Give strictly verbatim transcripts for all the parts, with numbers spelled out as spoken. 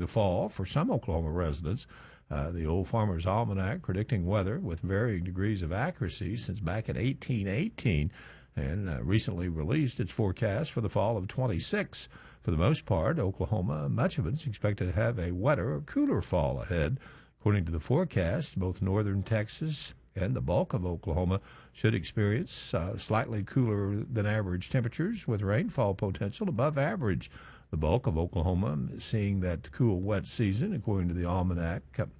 the fall for some Oklahoma residents. Uh, the Old Farmer's Almanac predicting weather with varying degrees of accuracy since back in eighteen eighteen, and uh, recently released its forecast for the fall of twenty-six. For the most part, Oklahoma, much of it is expected to have a wetter or cooler fall ahead. According to the forecast, both northern Texas and the bulk of Oklahoma should experience uh, slightly cooler than average temperatures with rainfall potential above average. The bulk of Oklahoma is seeing that cool, wet season, according to the Almanac.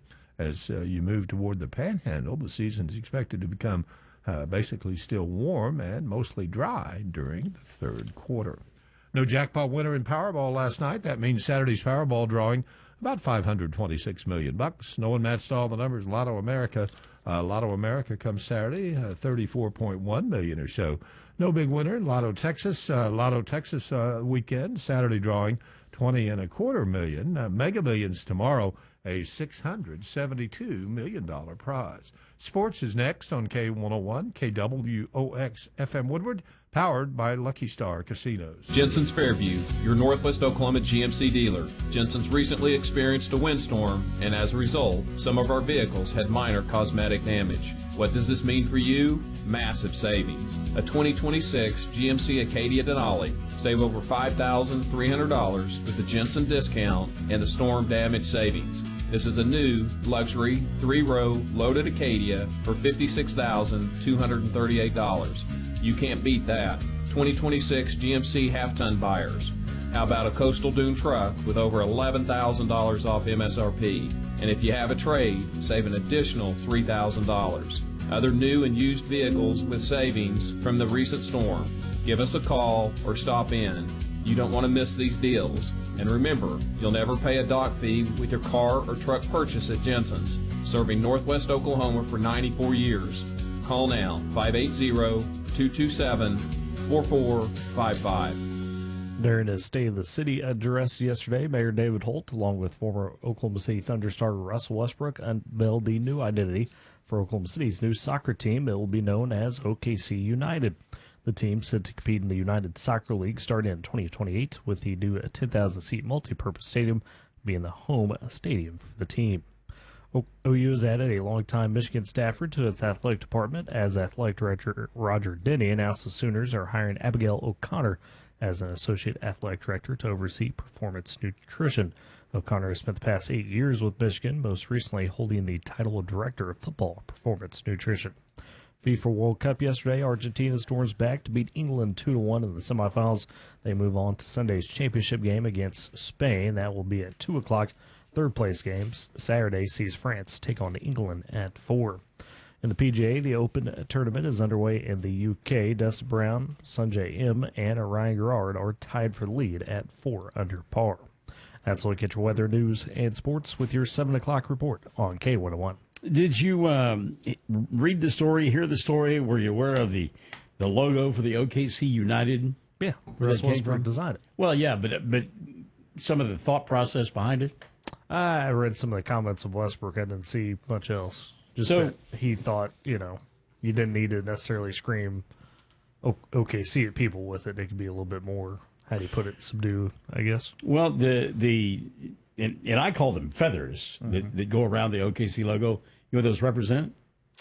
As uh, you move toward the Panhandle, the season is expected to become uh, basically still warm and mostly dry during the third quarter. No jackpot winner in Powerball last night. That means Saturday's Powerball drawing about five hundred twenty-six million bucks. No one matched all the numbers. Lotto America, uh, Lotto America comes Saturday, uh, thirty-four point one million or so. No big winner in Lotto Texas. Uh, Lotto Texas uh, weekend Saturday drawing twenty and a quarter million. Uh, Mega Millions tomorrow, a six hundred seventy-two million dollar prize. Sports is next on K one oh one, K W O X F M Woodward, powered by Lucky Star Casinos. Jensen's Fairview, your Northwest Oklahoma G M C dealer. Jensen's recently experienced a windstorm, and as a result, some of our vehicles had minor cosmetic damage. What does this mean for you? Massive savings. A twenty twenty-six G M C Acadia Denali. Save over five thousand three hundred dollars with the Jensen discount and the storm damage savings. This is a new luxury three-row loaded Acadia for fifty-six thousand two hundred thirty-eight dollars. You can't beat that. twenty twenty-six G M C half-ton buyers. How about a Coastal Dune truck with over eleven thousand dollars off M S R P? And if you have a trade, save an additional three thousand dollars. Other new and used vehicles with savings from the recent storm. Give us a call or stop in. You don't want to miss these deals. And remember, you'll never pay a dock fee with your car or truck purchase at Jensen's, serving Northwest Oklahoma for ninety-four years. Call now, five eight zero, two two seven, four four five five. During his State of the City address yesterday, Mayor David Holt, along with former Oklahoma City Thunder star Russell Westbrook, unveiled the new identity for Oklahoma City's new soccer team. It will be known as O K C United. The team set to compete in the United Soccer League starting in twenty twenty-eight, with the new ten thousand seat multi-purpose stadium being the home stadium for the team. O U has added a longtime Michigan staffer to its athletic department, as athletic director Roger Denny announced the Sooners are hiring Abigail O'Connor as an associate athletic director to oversee performance nutrition. O'Connor has spent the past eight years with Michigan, most recently holding the title of director of football performance nutrition. FIFA World Cup yesterday, Argentina storms back to beat England two to one in the semifinals. They move on to Sunday's championship game against Spain. That will be at two o'clock. Third place game Saturday sees France take on England at four. In the P G A, the Open tournament is underway in the U K. Dustin Brown, Sungjae Im, and Ryan Garrard are tied for the lead at four under par. That's a look at your weather, news, and sports with your seven o'clock report on K one oh one. Did you um, read the story, hear the story? Were you aware of the, the logo for the O K C United? Yeah, Russell Westbrook designed it. Well, yeah, but but some of the thought process behind it? I read some of the comments of Westbrook. I didn't see much else. Just so, that he thought, you know, you didn't need to necessarily scream o- O K C at people with it. It could be a little bit more, how do you put it, subdued, I guess. Well, the the and, and I call them feathers mm-hmm. that, that go around the O K C logo. You know what those represent?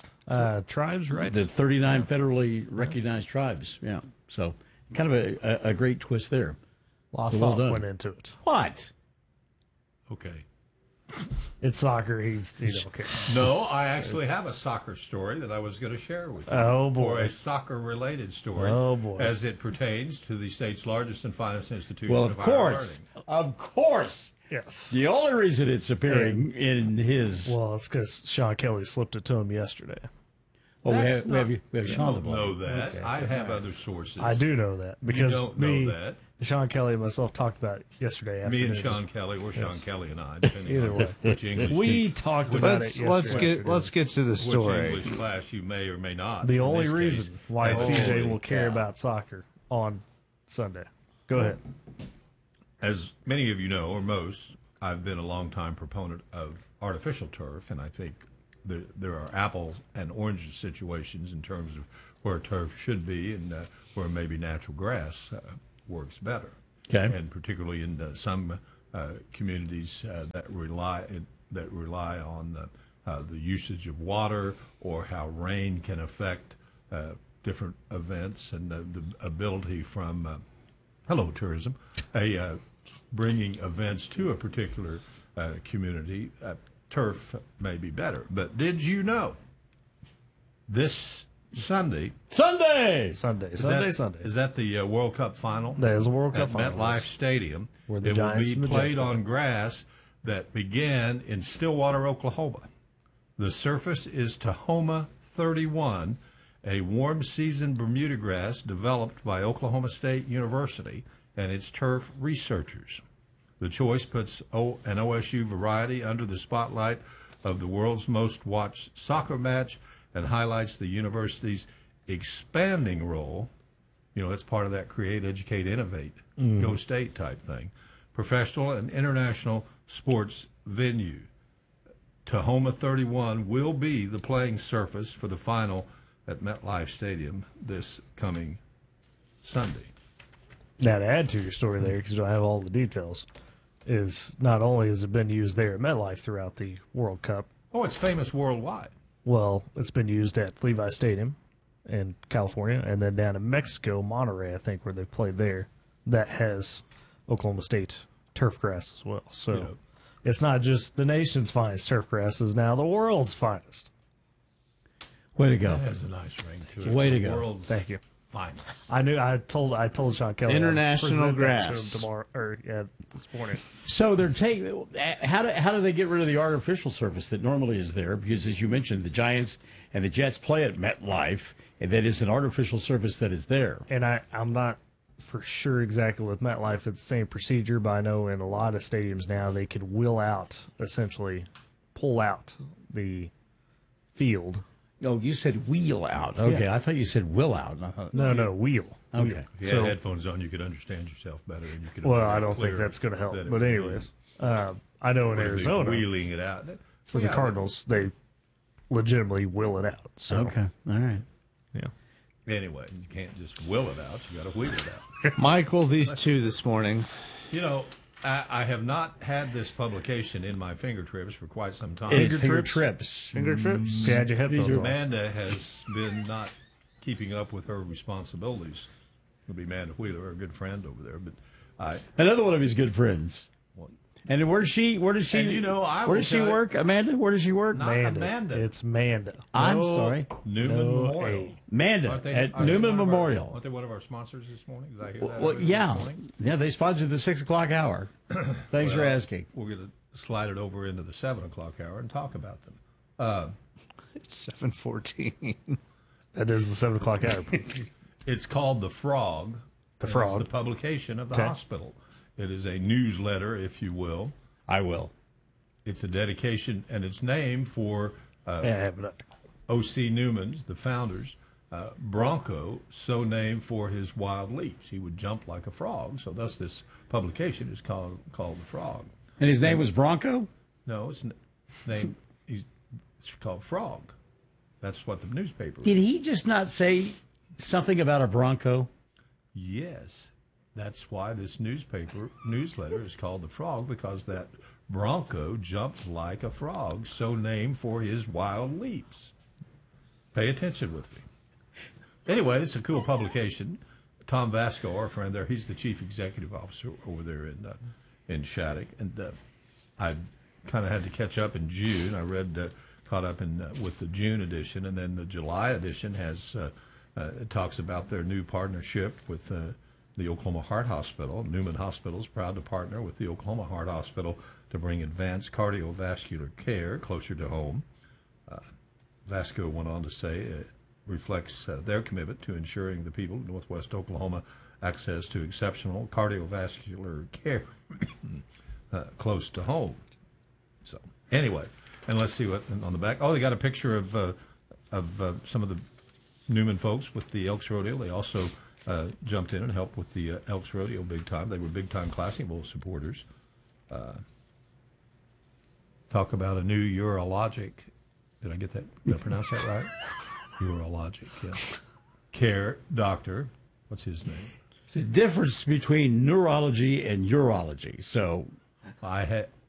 Uh, tribes, right? The thirty-nine federally recognized yeah. tribes. Yeah. So kind of a, a, a great twist there. A lot so of well thought done. went into it. What? Okay. It's soccer. He's, you know, okay. No, I actually have a soccer story that I was going to share with you. Oh, boy. Or a soccer-related story. Oh, boy. As it pertains to the state's largest and finest institution well, of, of higher course. learning. Of course. Yes. The only reason it's appearing and, in his... Well, it's because Sean Kelly slipped it to him yesterday. Oh, we That's have, we have, we have you Sean don't the know that. Okay. I have other sources. I do know that. Because you don't me, know that. Sean Kelly and myself talked about it yesterday Me afternoon. and Sean Kelly, or Sean yes. Kelly and I, depending Either on way. which English we teach, talked which, about let's, it let's yesterday. get let's get to the story. Which English class you may or may not. The in only this reason case, why C J will care cow. about soccer on Sunday. Go ahead. As many of you know, or most, I've been a longtime proponent of artificial turf, and I think there, there are apples and oranges situations in terms of where turf should be and uh, where maybe natural grass uh, works better. Okay. And particularly in uh, some uh, communities uh, that rely that rely on the, uh, the usage of water, or how rain can affect uh, different events, and the, the ability from uh, hello tourism, a uh, bringing events to a particular uh, community. Uh, turf may be better, but did you know this Sunday? Sunday, Sunday, Is Sunday, that, Sunday. Is that the uh, World Cup final? That is the World Cup at final. MetLife Stadium. Where the it Giants will and be the played Jets on play. grass that began in Stillwater, Oklahoma. The surface is Tahoma thirty-one, a warm season Bermuda grass developed by Oklahoma State University and its turf researchers. The choice puts o- an O S U variety under the spotlight of the world's most watched soccer match and highlights the university's expanding role. You know, it's part of that create, educate, innovate, mm. go state type thing. Professional and international sports venue. Tahoma thirty-one will be the playing surface for the final at MetLife Stadium this coming Sunday. Now, to add to your story there, because you don't have all the details, is not only has it been used there at MetLife throughout the World Cup, Oh, it's famous worldwide. well, it's been used at Levi Stadium in California, and then down in Mexico, Monterrey, I think, where they played there, that has Oklahoma State turf grass as well. So You know. it's not just the nation's finest turf grass, it's now the world's finest. Way to go. That has a nice ring to it. Way to The go. World's Thank you. finest. I knew. I told. I told Sean Kelly I'd International present that to him grass. tomorrow, or yeah, this morning. So they're taking. How do how do they get rid of the artificial surface that normally is there? Because as you mentioned, the Giants and the Jets play at MetLife, and that is an artificial surface that is there. And I, I'm not for sure exactly with MetLife. It's the same procedure, but I know in a lot of stadiums now they could will out, essentially, pull out the field. No, you said wheel out. Okay, Yeah. I thought you said will out. I thought, No, no, wheel. Okay. Wheel. If you So- had headphones on, you could understand yourself better. And you could Well, make I it don't think clear that's going to that help. it But would be- anyways, uh, I know in would be Arizona wheeling it out. That- for the yeah, Cardinals, they legitimately will it out. So Okay, all right. yeah. Anyway, you can't just will it out. You got to wheel it out. Michael, these two this morning. You know, I, I have not had this publication in my fingertips for quite some time. Finger trips? trips. Finger trips. If you had your headphones on. Amanda has been not keeping up with her responsibilities. It'll be Amanda Wheeler, a good friend over there. But I, Another one of his good friends. well, And where does she? Where does she? And, you know, I where will does she tell you- work? Amanda, where does she work? Not Manda. Amanda. It's Manda. I'm No, sorry, Newman no Memorial. A. Amanda Aren't they- at aren't they Newman one of our- Memorial. Aren't they one of our sponsors this morning? Did I hear that? Well, earlier yeah, this morning? yeah. They sponsored the six o'clock hour. Thanks for Well, asking. We're going to slide it over into the seven o'clock hour and talk about them. Uh, It's seven fourteen. That is the seven o'clock hour. It's called The Frog. The and Frog. It's the publication of the Okay. hospital. It is a newsletter, if you will. I will. It's a dedication, and it's named for uh, Yeah, I have it up. O C Newman's, the founders, uh, Bronco, so named for his wild leaps. He would jump like a frog, so thus this publication is called called The Frog. And his name was Bronco. No, it's, n- it's named, he's, it's called Frog. That's what the newspaper Did he just not say something about a Bronco? Yes, that's why this newspaper newsletter is called The Frog, because that Bronco jumped like a frog, so named for his wild leaps. Pay attention with me. Anyway, it's a cool publication. Tom Vasco, our friend there, he's the chief executive officer over there in uh, in Shattuck, and uh, I kind of had to catch up in June. I read, uh, caught up in uh, with the June edition, and then the July edition has uh, uh, it talks about their new partnership with uh, the Oklahoma Heart Hospital. Newman Hospital is proud to partner with the Oklahoma Heart Hospital to bring advanced cardiovascular care closer to home. Uh, Vasco went on to say it reflects uh, their commitment to ensuring the people of Northwest Oklahoma access to exceptional cardiovascular care uh, close to home. So anyway, and let's see what on the back. Oh, they got a picture of uh, of uh, some of the Newman folks with the Elks Rodeo. They also uh, jumped in and helped with the uh, Elks Rodeo big time. They were big time Classic Bowl supporters. Uh, talk about a new urologic. Did I get that? Did I pronounce that right? Urologic, yeah. Care doctor. What's his name? The difference between neurology and urology. So I had